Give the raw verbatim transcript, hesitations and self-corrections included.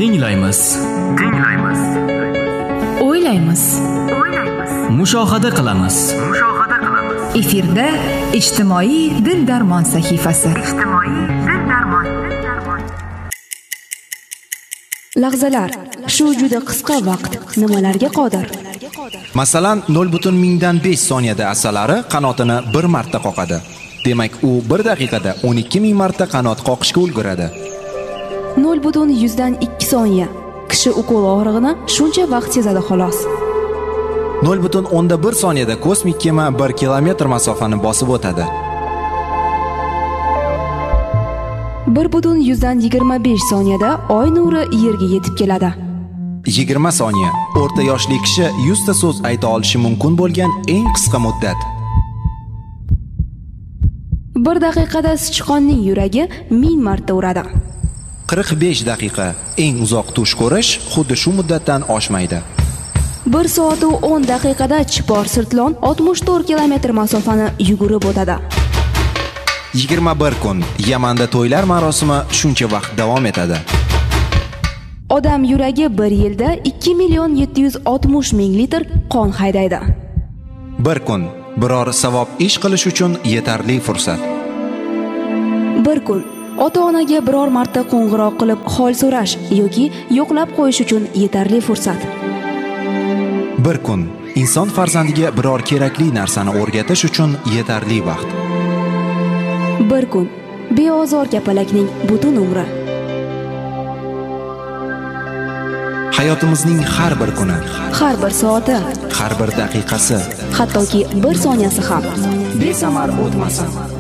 Tinglaymiz. Tinglaymiz. O'ylaymiz. O'ylaymiz. Mushohada qilamiz. Mushohada qilamiz. Efirda ijtimoiy dil darmon sahifasi. Ijtimoiy dil darmon. Dil darmon. Lahzalar, shu juda qisqa vaqt nimalarga qodir? Masalan, nol butun mingdan besh soniyada asalari qanotini bir marta qoqadi. Demak, u bir daqiqada o'n ikki ming marta qanot qoqishga ulguradi. nol butun yuzdan ikki soniya. Kishi ukol og'rig'ini shuncha vaqt sezadi xolos. nol butun o'nda bir soniyada kosmik kema bir kilometr masofani bosib o'tadi. bir butun yuzdan yigirma besh soniyada oy nuri yerga yetib keladi. yigirma soniya. O'rta yoshli kishi yuz ta so'z ayta olishi mumkin bo'lgan eng qisqa muddat. bir daqiqada sichqonning yuragi ming marta uradi. qirq besh daqiqa. Eng uzoq tush ko'rish xuddi shu muddatdan oshmaydi. bir soat va o'n daqiqada chipor sirtlon oltmish to'rt kilometr masofani yugurib o'tadi. yigirma bir kun. Yamanda to'ylar marosimi shuncha vaqt davom etadi. Odam yuragi bir yilda ikki million yetti yuz oltmish ming litr qon haydaydi. bir kun. Biror savob ish qilish uchun yetarli fursat. bir kun. Ota-onaga biror marta qo'ng'iroq qilib hol so'rash yoki yo'qlab qo'yish uchun yetarli fursat. bir kun. Inson farzandiga biror kerakli narsani o'rgatish uchun yetarli vaqt. bir kun. Beozor kapalakning butun umri. Hayotimizning har bir kuni, Har bir soati, har bir daqiqasi hattoki bir soniyasi ham besamar o'tmasin.